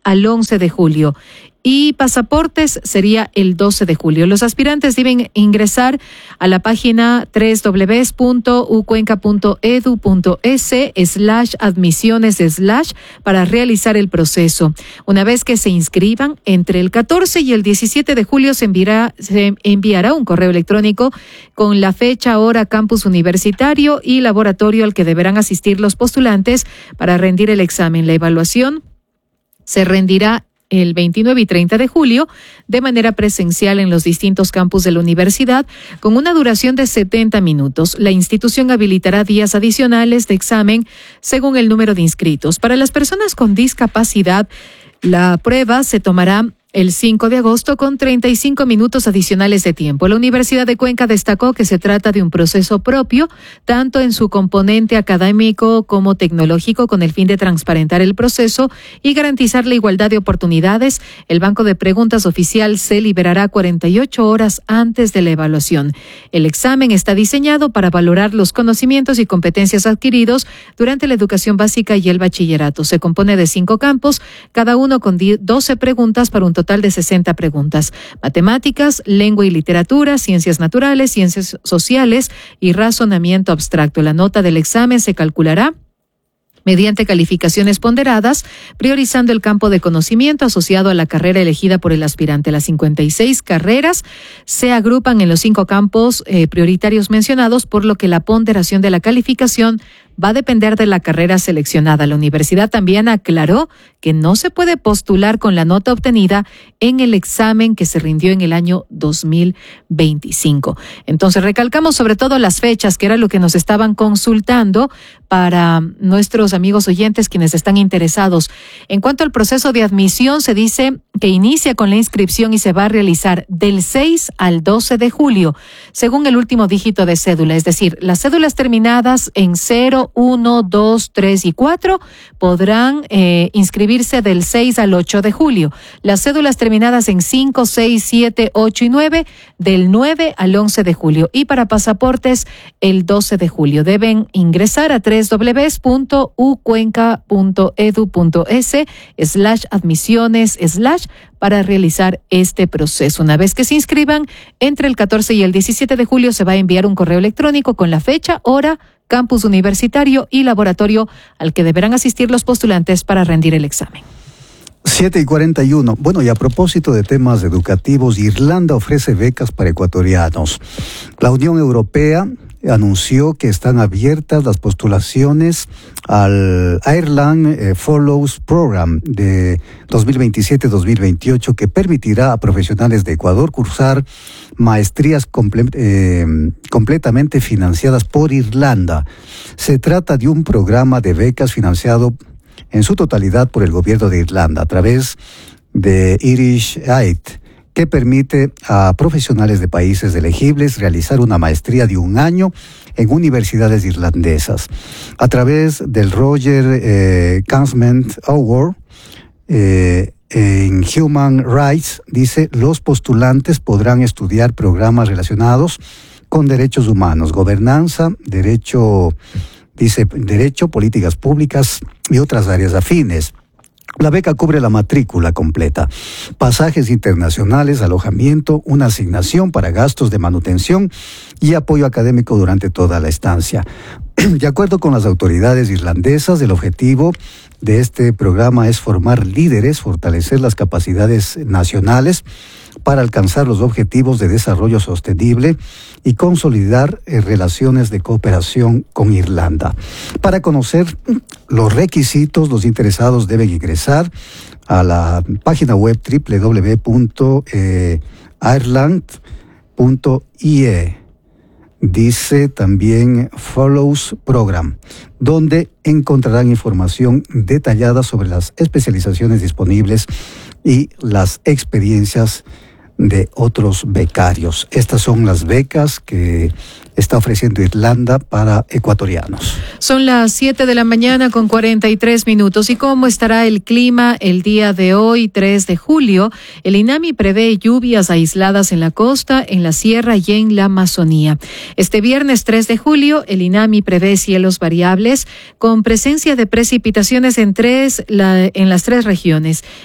al 11 de julio. Y pasaportes sería el 12 de julio. Los aspirantes deben ingresar a la página www.ucuenca.edu.es/admisiones/ para realizar el proceso. Una vez que se inscriban, entre el 14 y el 17 de julio se enviará un correo electrónico con la fecha, hora, campus universitario y laboratorio al que deberán asistir los postulantes para rendir el examen. La evaluación se rendirá el 29 y 30 de julio de manera presencial en los distintos campus de la universidad con una duración de 70 minutos. La institución habilitará días adicionales de examen según el número de inscritos. Para las personas con discapacidad, la prueba se tomará el 5 de agosto con 35 minutos adicionales de tiempo. La Universidad de Cuenca destacó que se trata de un proceso propio, tanto en su componente académico como tecnológico, con el fin de transparentar el proceso y garantizar la igualdad de oportunidades. El banco de preguntas oficial se liberará 48 horas antes de la evaluación. El examen está diseñado para valorar los conocimientos y competencias adquiridos durante la educación básica y el bachillerato. Se compone de 5 campos, cada uno con 12 preguntas para un total de 60 preguntas. Matemáticas, lengua y literatura, ciencias naturales, ciencias sociales y razonamiento abstracto. La nota del examen se calculará mediante calificaciones ponderadas, priorizando el campo de conocimiento asociado a la carrera elegida por el aspirante. Las 56 carreras se agrupan en los 5 campos prioritarios mencionados, por lo que la ponderación de la calificación va a depender de la carrera seleccionada. La universidad también aclaró que no se puede postular con la nota obtenida en el examen que se rindió en el año 2025. Entonces, recalcamos sobre todo las fechas, que era lo que nos estaban consultando para nuestros amigos oyentes quienes están interesados. En cuanto al proceso de admisión, se dice que inicia con la inscripción y se va a realizar del 6 al 12 de julio, según el último dígito de cédula. Es decir, las cédulas terminadas en 0, 1, 2, 3 y 4 podrán inscribirse del 6 al 8 de julio. Las cédulas terminadas en 5, 6, 7, 8 y 9 del 9 al 11 de julio. Y para pasaportes, el 12 de julio. Deben ingresar a www.ucuenca.edu.es/admisiones/ para realizar este proceso. Una vez que se inscriban, entre el 14 y el 17 de julio se va a enviar un correo electrónico con la fecha, hora, campus universitario y laboratorio al que deberán asistir los postulantes para rendir el examen. 7:41. Bueno, y a propósito de temas educativos, Irlanda ofrece becas para ecuatorianos. La Unión Europea anunció que están abiertas las postulaciones al Ireland Follows Program de 2027-2028, que permitirá a profesionales de Ecuador cursar maestrías completamente financiadas por Irlanda. Se trata de un programa de becas financiado en su totalidad por el gobierno de Irlanda a través de Irish Aid, que permite a profesionales de países elegibles realizar una maestría de 1 año en universidades irlandesas. A través del Roger Cansment Award en Human Rights, dice, los postulantes podrán estudiar programas relacionados con derechos humanos, gobernanza, derecho, políticas públicas y otras áreas afines. La beca cubre la matrícula completa, pasajes internacionales, alojamiento, una asignación para gastos de manutención y apoyo académico durante toda la estancia. De acuerdo con las autoridades irlandesas, el objetivo de este programa es formar líderes, fortalecer las capacidades nacionales para alcanzar los objetivos de desarrollo sostenible y consolidar relaciones de cooperación con Irlanda. Para conocer los requisitos, los interesados deben ingresar a la página web www.ireland.ie. Dice también Follows Program, donde encontrarán información detallada sobre las especializaciones disponibles y las experiencias de otros becarios. Estas son las becas que está ofreciendo Irlanda para ecuatorianos. Son las 7 de la mañana con 43 minutos. ¿Y cómo estará el clima el día de hoy, 3 de julio? El INAMI prevé lluvias aisladas en la costa, en la sierra y en la Amazonía. Este viernes 3 de julio, el INAMI prevé cielos variables con presencia de precipitaciones en las 3 regiones.